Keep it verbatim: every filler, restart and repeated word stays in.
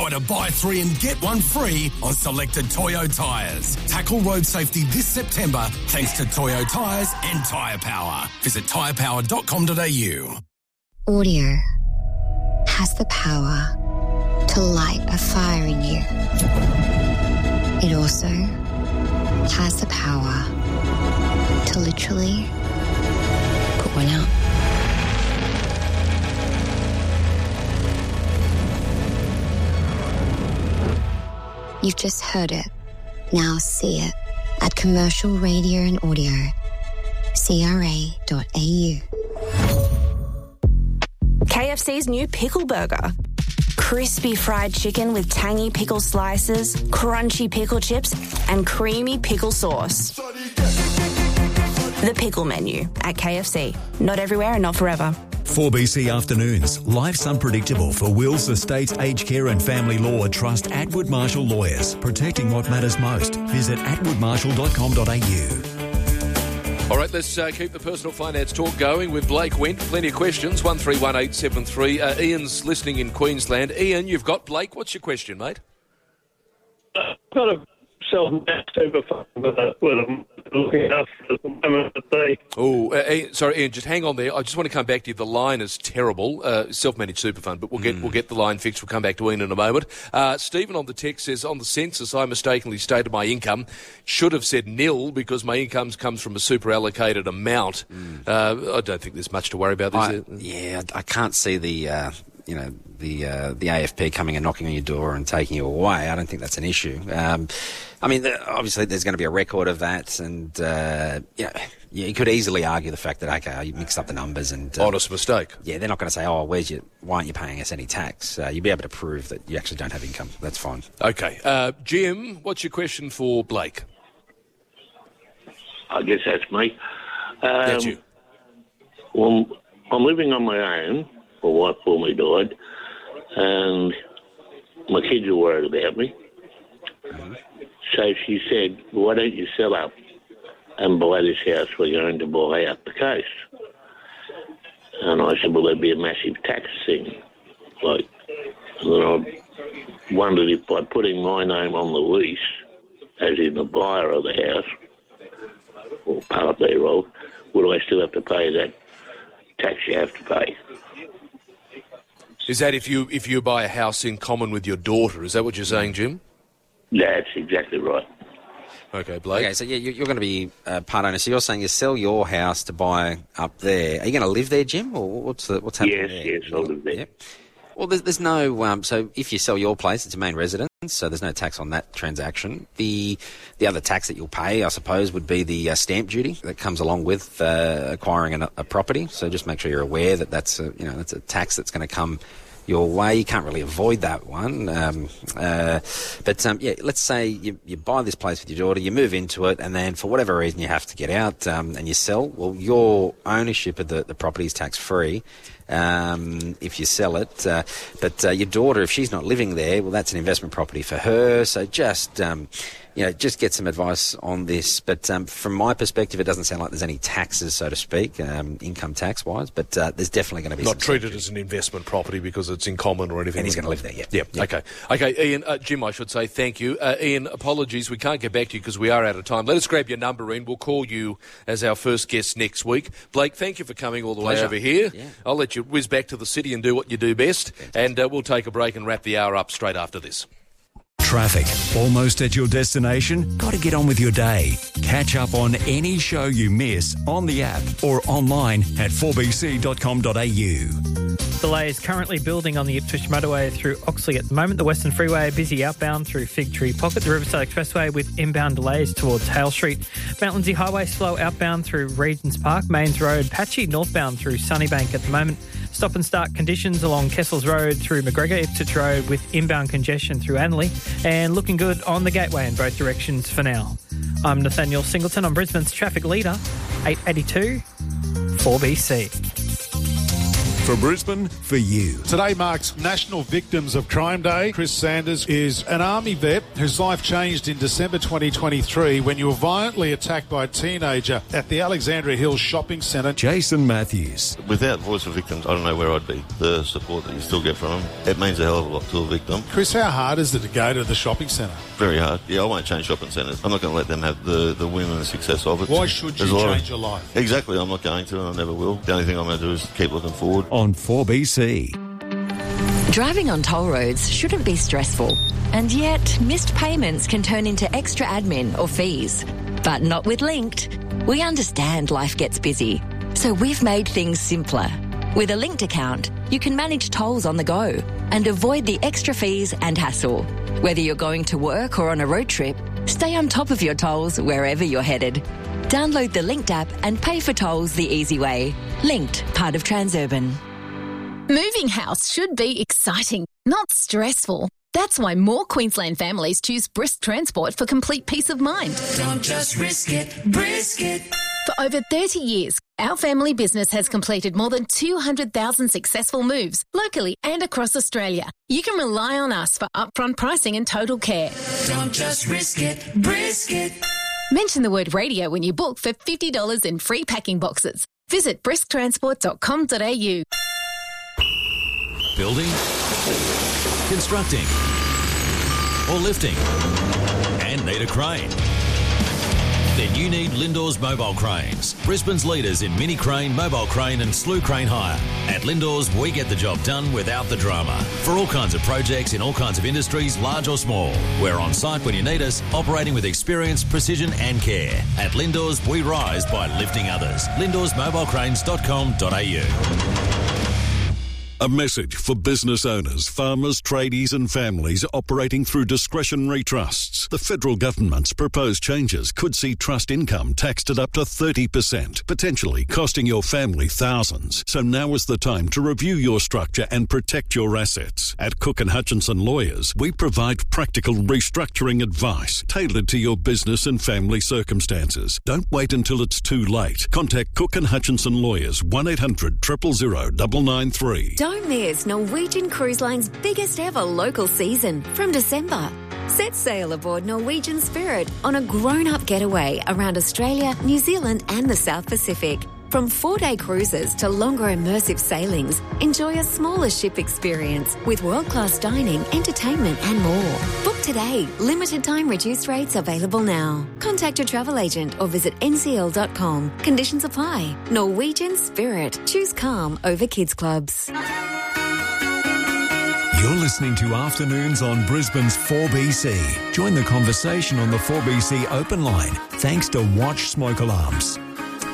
to buy three and get one free on selected Toyo tyres. Tackle road safety this September thanks to Toyo tyres and Tyre Power. Visit tyre power dot com dot a u. Audio has the power to light a fire in you. It also has the power to literally put one out. You've just heard it. Now see it at Commercial Radio and Audio. C R A dot A U. K F C's new Pickle Burger. Crispy fried chicken with tangy pickle slices, crunchy pickle chips, and creamy pickle sauce. The Pickle Menu at K F C. Not everywhere and not forever. four B C Afternoons. Life's unpredictable. For wills, estates, aged care and family law, trust Atwood Marshall Lawyers. Protecting what matters most. Visit atwood marshall dot com dot a u. All right, let's uh, keep the personal finance talk going with Blake Went. Plenty of questions. one three one eight seven three. Uh, Ian's listening in Queensland. Ian, you've got Blake. What's your question, mate? I've got a self-managed super fund with a, with a looking after at the moment, but they... Oh, uh, Ian, sorry, Ian, just hang on there. I just want to come back to you. The line is terrible. Uh, self-managed super fund, but we'll get mm. we'll get the line fixed. We'll come back to Ian in a moment. Uh, Stephen on the text says, on the census, I mistakenly stated my income. Should have said nil because my income comes from a super allocated amount. Mm. Uh, I don't think there's much to worry about. I, yeah, I can't see the... Uh, you know, the uh, the A F P coming and knocking on your door and taking you away. I don't think that's an issue. Um, I mean, the, obviously there's going to be a record of that, and uh, yeah, you could easily argue the fact that, okay, you mixed up the numbers and... Uh, honest mistake. Yeah, they're not going to say, oh, where's your, why aren't you paying us any tax? Uh, you'll be able to prove that you actually don't have income. That's fine. Okay. Uh, Jim, what's your question for Blake? I guess that's me. Um, that's you. Well, I'm living on my own. My wife formerly died, and my kids are worried about me. Mm-hmm. So she said, why don't you sell up and buy this house we're going to buy up the coast? And I said, well, there'd be a massive tax thing. Like, and then I wondered if by putting my name on the lease, as in the buyer of the house, or part thereof, would I still have to pay that tax you have to pay? Is that if you if you buy a house in common with your daughter? Is that what you're saying, Jim? That's exactly right. Okay, Blake. Okay, so yeah, you're going to be uh, part owner. So you're saying you sell your house to buy up there. Are you going to live there, Jim, or what's the, what's happening yes, there? Yes, yes, I'll live there. Yep. Well, there's, there's no... Um, so if you sell your place, it's a main residence, so there's no tax on that transaction. The the other tax that you'll pay, I suppose, would be the uh, stamp duty that comes along with uh, acquiring an, a property. So just make sure you're aware that that's a, you know, that's a tax that's going to come your way. You can't really avoid that one. Um, uh, but, um, yeah, let's say you, you buy this place with your daughter, you move into it, and then for whatever reason you have to get out um, and you sell. Well, your ownership of the, the property is tax-free um, if you sell it. Uh, but uh, your daughter, if she's not living there, well, that's an investment property for her. So just... Um, You know, just get some advice on this. But um, from my perspective, it doesn't sound like there's any taxes, so to speak, um, income tax-wise. But uh, there's definitely going to be not some treated as an investment property because it's in common or anything. And he's going to live there, yeah. Yeah. yeah. Okay. Okay, Ian, uh, Jim, I should say thank you. Uh, Ian, apologies, we can't get back to you because we are out of time. Let us grab your number, Ian. We'll call you as our first guest next week. Blake, thank you for coming all the way Pleasure. over here. Yeah. I'll let you whiz back to the city and do what you do best. Fantastic. And uh, we'll take a break and wrap the hour up straight after this. Traffic. Almost at your destination? Got to get on with your day. Catch up on any show you miss on the app or online at four b c dot com dot a u. Delays currently building on the Ipswich motorway through Oxley at the moment. The Western Freeway busy outbound through Fig Tree Pocket. The Riverside Expressway with inbound delays towards Hale Street. Mount Lindesay Highway slow outbound through Regents Park. Mains Road patchy northbound through Sunnybank at the moment. Stop and start conditions along Kessels Road through McGregor, Ipswich Road with inbound congestion through Annerley, and looking good on the Gateway in both directions for now. I'm Nathaniel Singleton on Brisbane's traffic leader, eight eighty-two four B C. For Brisbane, for you. Today marks National Victims of Crime Day. Chris Sanders is an Army vet whose life changed in December twenty twenty-three when you were violently attacked by a teenager at the Alexandria Hills Shopping Centre. Jason Matthews. Without Voice of Victims, I don't know where I'd be. The support that you still get from them, it means a hell of a lot to a victim. Chris, how hard is it to go to the shopping centre? Very hard. Yeah, I won't change shopping centres. I'm not going to let them have the, the win and the success of it. Why should you change of, your life? Exactly, I'm not going to and I never will. The only thing I'm going to do is keep looking forward. On four B C. Driving on toll roads shouldn't be stressful, and yet missed payments can turn into extra admin or fees. But not with Linked. We understand life gets busy, so we've made things simpler. With a Linked account, you can manage tolls on the go and avoid the extra fees and hassle. Whether you're going to work or on a road trip, stay on top of your tolls wherever you're headed. Download the Linked app and pay for tolls the easy way. Linked, part of Transurban. Moving house should be exciting, not stressful. That's why more Queensland families choose Brisk Transport for complete peace of mind. Don't just risk it, brisk it. For over thirty years, our family business has completed more than two hundred thousand successful moves locally and across Australia. You can rely on us for upfront pricing and total care. Don't just risk it, brisk it. Mention the word radio when you book for fifty dollars in free packing boxes. Visit brisk transport dot com dot a u. Building, constructing, or lifting, and need a crane? Then you need Lindor's Mobile Cranes, Brisbane's leaders in mini crane, mobile crane and slew crane hire. At Lindor's, we get the job done without the drama. For all kinds of projects in all kinds of industries, large or small. We're on site when you need us, operating with experience, precision and care. At Lindor's, we rise by lifting others. lindors mobile cranes dot com dot a u. A message for business owners, farmers, tradies and families operating through discretionary trusts. The federal government's proposed changes could see trust income taxed at up to thirty percent, potentially costing your family thousands. So now is the time to review your structure and protect your assets. At Cook and Hutchinson Lawyers, we provide practical restructuring advice tailored to your business and family circumstances. Don't wait until it's too late. Contact Cook and Hutchinson Lawyers, one eight hundred, zero zero zero, nine nine three. Don't miss Norwegian Cruise Line's biggest ever local season from December. Set sail aboard Norwegian Spirit on a grown-up getaway around Australia, New Zealand and the South Pacific. From four-day cruises to longer immersive sailings, enjoy a smaller ship experience with world-class dining, entertainment and more. Book today. Limited time reduced rates available now. Contact your travel agent or visit n c l dot com. Conditions apply. Norwegian Spirit. Choose calm over kids clubs. You're listening to Afternoons on Brisbane's four B C. Join the conversation on the four B C open line thanks to Watch Smoke Alarms.